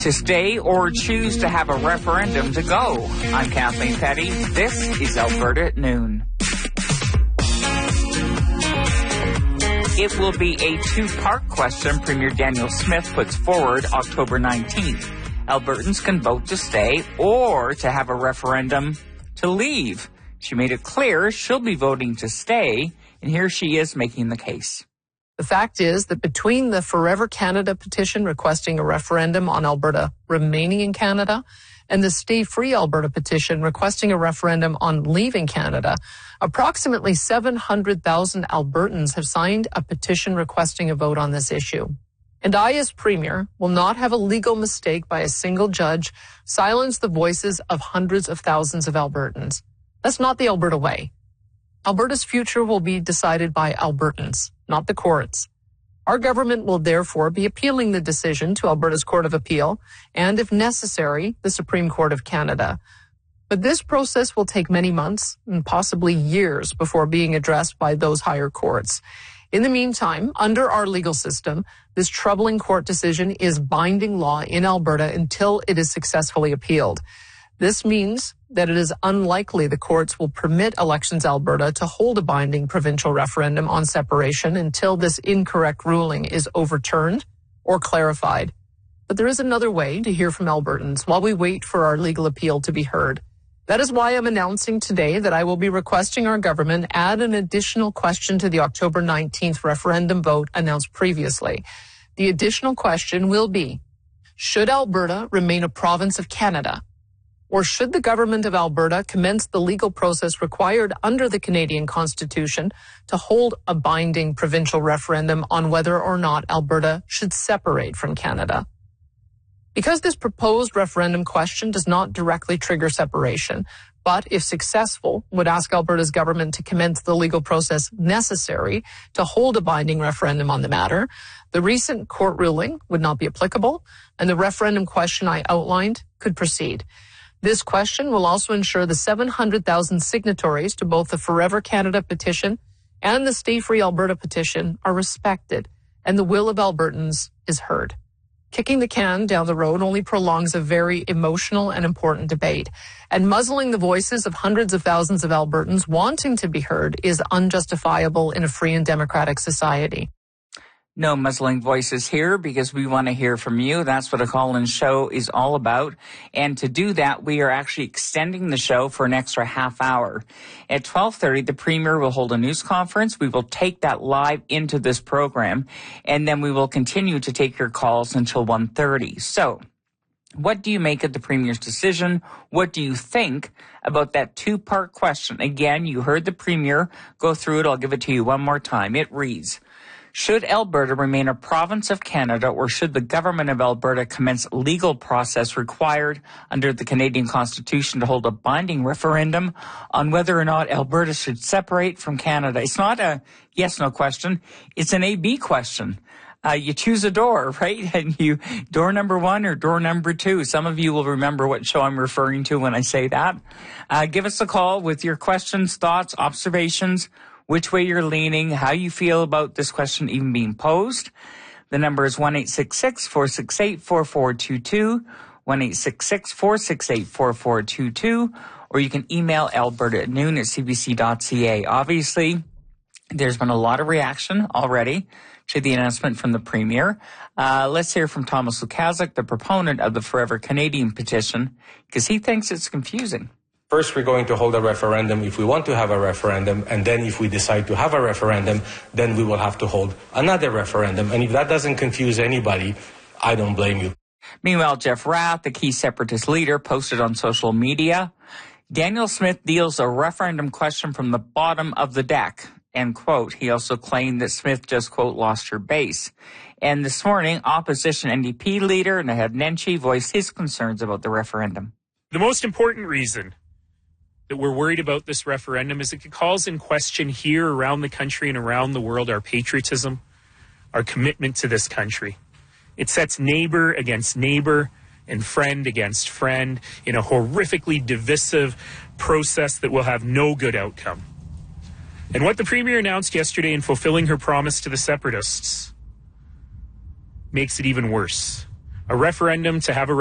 To stay or choose to have a referendum to go. I'm Kathleen Petty. This is Alberta at Noon. It will be a two-part question Premier Danielle Smith puts forward October 19th. Albertans can vote to stay or to have a referendum to leave. She made it clear she'll be voting to stay, and here she is making the case. The fact is that between the Forever Canada petition requesting a referendum on Alberta remaining in Canada and the Stay Free Alberta petition requesting a referendum on leaving Canada, approximately 700,000 Albertans have signed a petition requesting a vote on this issue. And I, as Premier, will not have a legal mistake by a single judge silence the voices of hundreds of thousands of Albertans. That's not the Alberta way. Alberta's future will be decided by Albertans, not the courts. Our government will therefore be appealing the decision to Alberta's Court of Appeal and, if necessary, the Supreme Court of Canada. But this process will take many months and possibly years before being addressed by those higher courts. In the meantime, under our legal system, this troubling court decision is binding law in Alberta until it is successfully appealed. This means that it is unlikely the courts will permit Elections Alberta to hold a binding provincial referendum on separation until this incorrect ruling is overturned or clarified. But there is another way to hear from Albertans while we wait for our legal appeal to be heard. That is why I'm announcing today that I will be requesting our government add an additional question to the October 19th referendum vote announced previously. The additional question will be, should Alberta remain a province of Canada? Or should the government of Alberta commence the legal process required under the Canadian Constitution to hold a binding provincial referendum on whether or not Alberta should separate from Canada? Because this proposed referendum question does not directly trigger separation, but if successful, would ask Alberta's government to commence the legal process necessary to hold a binding referendum on the matter, the recent court ruling would not be applicable, and the referendum question I outlined could proceed. This question will also ensure the 700,000 signatories to both the Forever Canada petition and the Stay Free Alberta petition are respected, and the will of Albertans is heard. Kicking the can down the road only prolongs a very emotional and important debate, and muzzling the voices of hundreds of thousands of Albertans wanting to be heard is unjustifiable in a free and democratic society. No muzzling voices here because we want to hear from you. That's what a call-in show is all about. And to do that, we are actually extending the show for an extra half hour. At 12:30, the Premier will hold a news conference. We will take that live into this program, and then we will continue to take your calls until 1:30. So, what do you make of the Premier's decision? What do you think about that two-part question? Again, you heard the Premier go through it. I'll give it to you one more time. It reads, should Alberta remain a province of Canada, or should the government of Alberta commence legal process required under the Canadian Constitution to hold a binding referendum on whether or not Alberta should separate from Canada? It's not a yes-no question. It's an A-B question. You choose a door, right? And you, door number 1 or door number 2. Some of you will remember what show I'm referring to when I say that. Give us a call with your questions, thoughts, observations, which way you're leaning, how you feel about this question even being posed. The number is 1-866-468-4422, 1-866-468-4422, or you can email alberta@noon@cbc.ca. Obviously, there's been a lot of reaction already to the announcement from the Premier. Let's hear from Thomas Lukaszuk, the proponent of the Forever Canadian petition, because he thinks it's confusing. First, we're going to hold a referendum if we want to have a referendum, and then if we decide to have a referendum, then we will have to hold another referendum. And if that doesn't confuse anybody, I don't blame you. Meanwhile, Jeff Rath, the key separatist leader, posted on social media, Danielle Smith deals a referendum question from the bottom of the deck, end quote. He also claimed that Smith just, quote, lost her base. And this morning, opposition NDP leader Naheed Nenshi voiced his concerns about the referendum. The most important reason that we're worried about this referendum is it calls in question here around the country and around the world our patriotism, our commitment to this country. It sets neighbor against neighbor and friend against friend in a horrifically divisive process that will have no good outcome. And what the Premier announced yesterday in fulfilling her promise to the separatists makes it even worse. A referendum to have a